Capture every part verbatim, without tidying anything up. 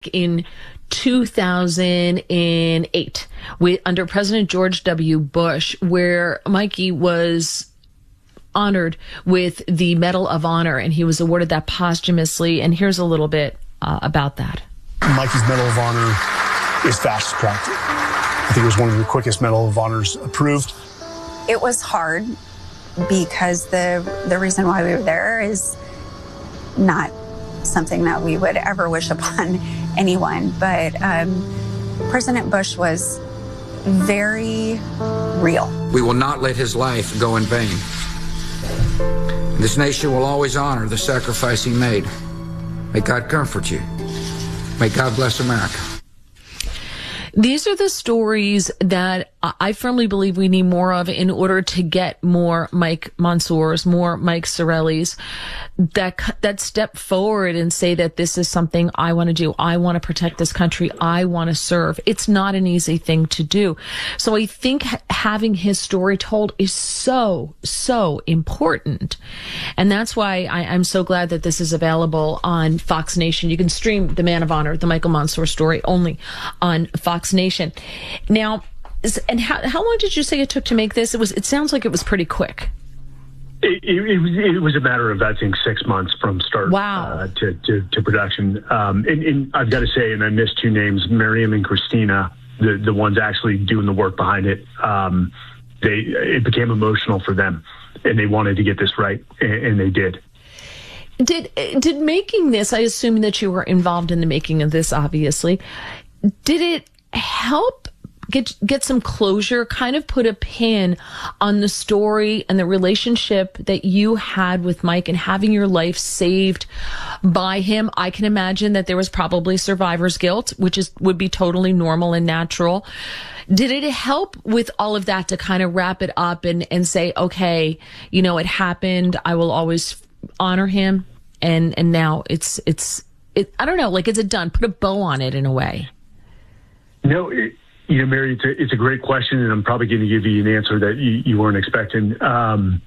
in two thousand eight with, under President George W. Bush, where Mikey was honored with the Medal of Honor, and he was awarded that posthumously. And here's a little bit uh, about that. Mikey's Medal of Honor is fast tracked. I think it was one of the quickest Medal of Honors approved. It was hard because the the reason why we were there is not something that we would ever wish upon anyone. But um, President Bush was very real. We will not let his life go in vain. This nation will always honor the sacrifice he made. May God comfort you. May God bless America. These are the stories that I firmly believe we need more of in order to get more Mike Monsoors, more Mike Sarraillis that that step forward and say that this is something I want to do. I want to protect this country. I want to serve. It's not an easy thing to do. So I think having his story told is so, so important. And that's why I, I'm so glad that this is available on Fox Nation. You can stream The Man of Honor, the Michael Monsoor story, only on Fox Nation. Now, and how how long did you say it took to make this? It was. It sounds like it was pretty quick. It, it, it, was, it was a matter of, I think, six months from start wow. uh, to, to, to production. Um, and, and I've got to say, and I missed two names, Miriam and Christina, the, the ones actually doing the work behind it. Um, they it became emotional for them, and they wanted to get this right, and, and they did. Did did making this? I assume that you were involved in the making of this. Obviously, did it help get get some closure, kind of put a pin on the story and the relationship that you had with Mike and having your life saved by him? I can imagine that there was probably survivor's guilt, which is would be totally normal and natural. Did it help with all of that to kind of wrap it up and, and say, okay, you know, it happened. I will always honor him. And, and now it's, it's, it, I don't know, like, is it done? Put a bow on it in a way. No, it, you know, Mary, it's a, it's a great question, and I'm probably going to give you an answer that you, you weren't expecting. Um,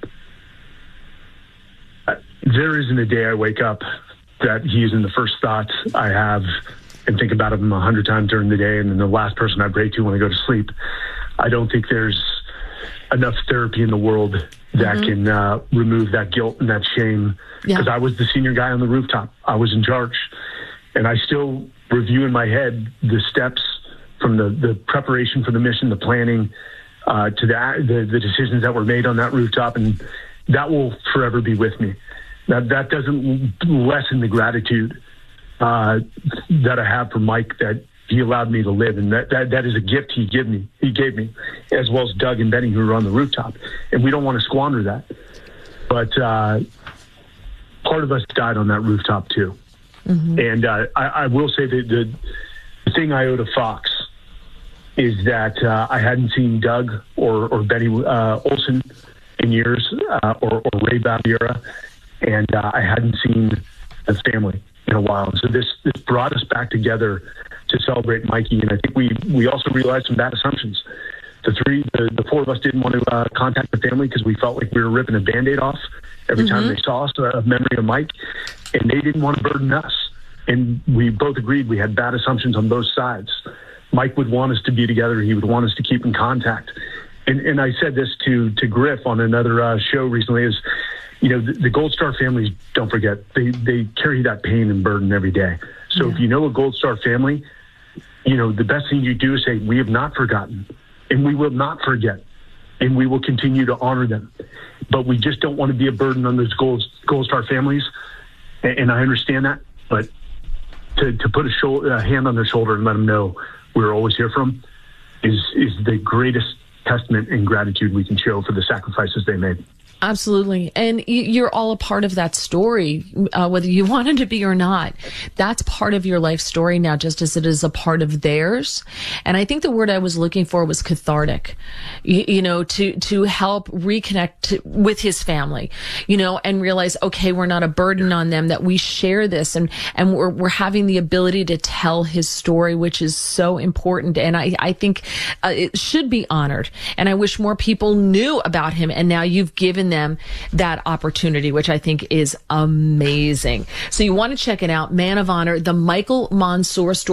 there isn't a day I wake up that he isn't the first thought I have and think about him a hundred times during the day, and then the last person I pray to when I go to sleep. I don't think there's enough therapy in the world that mm-hmm. can uh, remove that guilt and that shame, because yeah. I was the senior guy on the rooftop. I was in charge, and I still review in my head the steps from the, the preparation for the mission, the planning, uh, to the, the the decisions that were made on that rooftop, and that will forever be with me. That that doesn't lessen the gratitude uh, that I have for Mike, that he allowed me to live, and that, that that is a gift he gave me. He gave me, as well as Doug and Benny, who were on the rooftop, and we don't want to squander that. But uh, part of us died on that rooftop too, mm-hmm. and uh, I, I will say that the, the thing I owe to Fox is that uh, I hadn't seen Doug or, or Benny uh, Olson in years, uh, or, or Ray Baviera, and uh, I hadn't seen the family in a while. And so this, this brought us back together to celebrate Mikey, and I think we, we also realized some bad assumptions. The three, the, the four of us didn't want to uh, contact the family because we felt like we were ripping a Band-Aid off every mm-hmm. time they saw us, a memory of Mike, and they didn't want to burden us. And we both agreed we had bad assumptions on both sides. Mike would want us to be together. He would want us to keep in contact. And, and I said this to, to Griff on another uh, show recently is, you know, the, the Gold Star families, don't forget, they, they carry that pain and burden every day. So yeah. if you know a Gold Star family, you know, the best thing you do is say, we have not forgotten, and we will not forget, and we will continue to honor them. But we just don't want to be a burden on those Gold, Gold Star families. And, and I understand that, but to, to put a, shoulder, a hand on their shoulder and let them know we're always here for them is, is the greatest testament and gratitude we can show for the sacrifices they made. Absolutely. And you're all a part of that story, uh, whether you wanted to be or not. That's part of your life story now, just as it is a part of theirs. And I think the word I was looking for was cathartic, you, you know, to, to help reconnect with his family, you know, and realize, okay, we're not a burden on them, that we share this, and, and we're, we're having the ability to tell his story, which is so important. And I, I think uh, it should be honored. And I wish more people knew about him. And now you've given given them that opportunity, which I think is amazing. So you want to check it out. Man of Honor, the Michael Monsoor story.